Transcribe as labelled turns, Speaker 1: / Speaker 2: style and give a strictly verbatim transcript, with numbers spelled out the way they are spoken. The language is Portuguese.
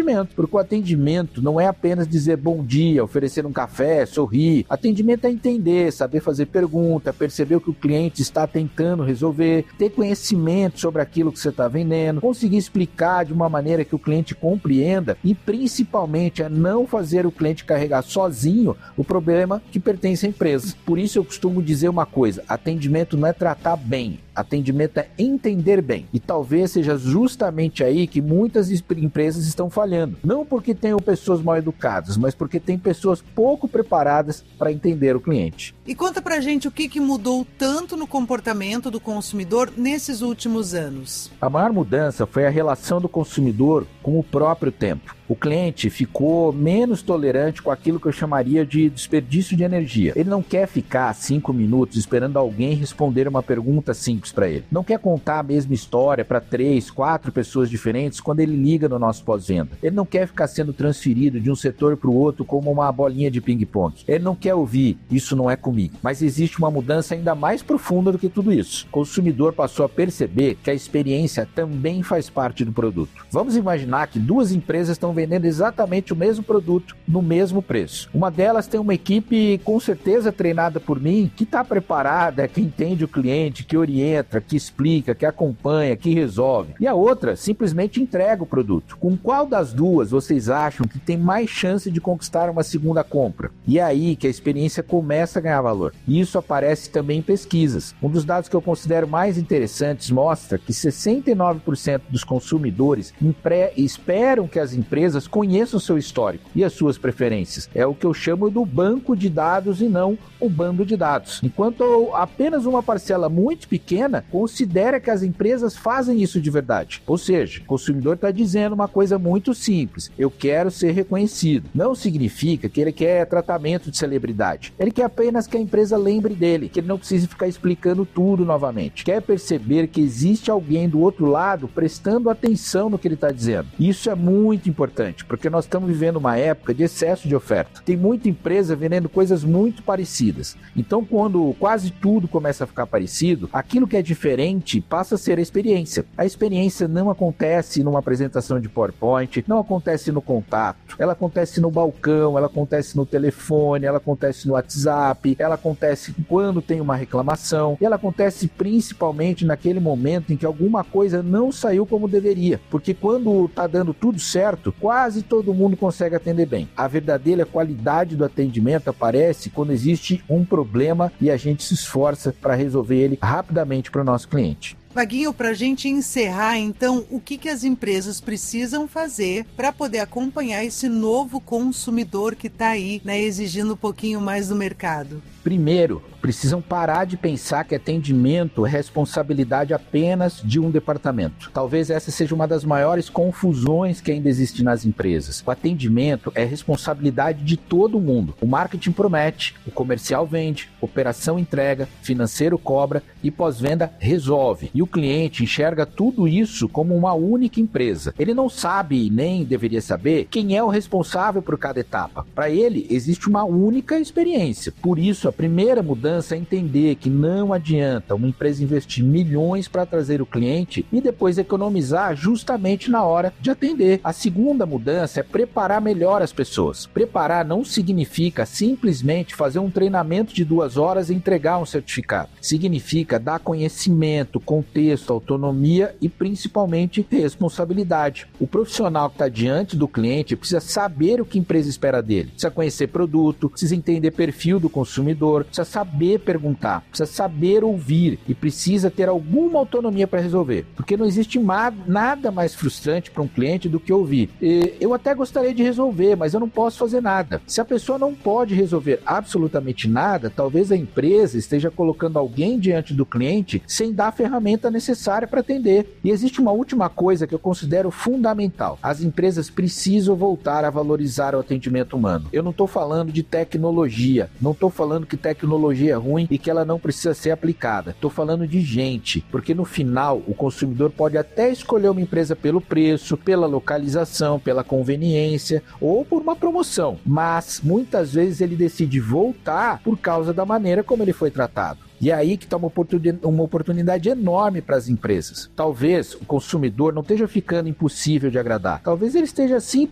Speaker 1: atendimento, porque o atendimento não é apenas dizer bom dia, oferecer um café, sorrir. Atendimento é entender, saber fazer pergunta, perceber o que o cliente está tentando resolver, ter conhecimento sobre aquilo que você está vendendo, conseguir explicar de uma maneira que o cliente compreenda e principalmente é não fazer o cliente carregar sozinho o problema que pertence à empresa. Por isso eu costumo dizer uma coisa: atendimento não é tratar bem, atendimento é entender bem. E talvez seja justamente aí que muitas empresas estão falhando. Não porque tenham pessoas mal educadas, mas porque tem pessoas pouco preparadas para entender o cliente.
Speaker 2: E conta pra gente o que, que mudou tanto no comportamento do consumidor nesses últimos anos.
Speaker 1: A maior mudança foi a relação do consumidor com o próprio tempo. O cliente ficou menos tolerante com aquilo que eu chamaria de desperdício de energia. Ele não quer ficar cinco minutos esperando alguém responder uma pergunta simples para ele. Não quer contar a mesma história para três, quatro pessoas diferentes quando ele liga no nosso pós-venda. Ele não quer ficar sendo transferido de um setor para o outro como uma bolinha de ping-pong. Ele não quer ouvir: isso não é comigo. Mas existe uma mudança ainda mais profunda do que tudo isso. O consumidor passou a perceber que a experiência também faz parte do produto. Vamos imaginar que duas empresas estão vendendo exatamente o mesmo produto no mesmo preço. Uma delas tem uma equipe com certeza treinada por mim, que está preparada, que entende o cliente, que orienta, que explica, que acompanha, que resolve. E a outra simplesmente entrega o produto. Com qual das duas vocês acham que tem mais chance de conquistar uma segunda compra? E é aí que a experiência começa a ganhar valor. E isso aparece também em pesquisas. Um dos dados que eu considero mais interessantes mostra que sessenta e nove por cento dos consumidores impre- esperam que as empresas conheçam o seu histórico e as suas preferências. É o que eu chamo do banco de dados e não o bando de dados. Enquanto apenas uma parcela muito pequena considera que as empresas fazem isso de verdade. Ou seja, o consumidor está dizendo uma coisa muito simples: eu quero ser reconhecido. Não significa que ele quer tratamento de celebridade. Ele quer apenas que a empresa lembre dele, que ele não precise ficar explicando tudo novamente. Quer perceber que existe alguém do outro lado prestando atenção no que ele está dizendo. Isso é muito importante, porque nós estamos vivendo uma época de excesso de oferta. Tem muita empresa vendendo coisas muito parecidas. Então, quando quase tudo começa a ficar parecido, aquilo que é diferente passa a ser a experiência. A experiência não acontece numa apresentação de PowerPoint, não acontece no contato, ela acontece no balcão, ela acontece no telefone, ela acontece no WhatsApp, ela acontece quando tem uma reclamação, e ela acontece principalmente naquele momento em que alguma coisa não saiu como deveria, porque quando está dando tudo certo, quase todo mundo consegue atender bem. A verdadeira qualidade do atendimento aparece quando existe um problema e a gente se esforça para resolver ele rapidamente para o nosso cliente.
Speaker 2: Vaguinho, para a gente encerrar, então, o que, que as empresas precisam fazer para poder acompanhar esse novo consumidor que está aí, né, exigindo um pouquinho mais do mercado?
Speaker 1: Primeiro, precisam parar de pensar que atendimento é responsabilidade apenas de um departamento. Talvez essa seja uma das maiores confusões que ainda existe nas empresas. O atendimento é responsabilidade de todo mundo. O marketing promete, o comercial vende, operação entrega, financeiro cobra e pós-venda resolve. E o cliente enxerga tudo isso como uma única empresa. Ele não sabe, nem deveria saber, quem é o responsável por cada etapa. Para ele, existe uma única experiência. Por isso, a primeira mudança é entender que não adianta uma empresa investir milhões para trazer o cliente e depois economizar justamente na hora de atender. A segunda mudança é preparar melhor as pessoas. Preparar não significa simplesmente fazer um treinamento de duas horas e entregar um certificado. Significa dar conhecimento, contexto, autonomia e principalmente responsabilidade. O profissional que está diante do cliente precisa saber o que a empresa espera dele. Precisa conhecer produto, precisa entender perfil do consumidor, precisa saber perguntar, precisa saber ouvir e precisa ter alguma autonomia para resolver, porque não existe ma- nada mais frustrante para um cliente do que ouvir: e eu até gostaria de resolver, mas eu não posso fazer nada. Se a pessoa não pode resolver absolutamente nada, talvez a empresa esteja colocando alguém diante do cliente sem dar a ferramenta necessária para atender. E existe uma última coisa que eu considero fundamental: as empresas precisam voltar a valorizar o atendimento humano. Eu não estou falando de tecnologia, não estou falando que tecnologia é ruim e que ela não precisa ser aplicada. Estou falando de gente, porque no final o consumidor pode até escolher uma empresa pelo preço, pela localização, pela conveniência ou por uma promoção, mas muitas vezes ele decide voltar por causa da maneira como ele foi tratado. E é aí que está uma oportunidade, uma oportunidade enorme para as empresas. Talvez o consumidor não esteja ficando impossível de agradar. Talvez ele esteja simplesmente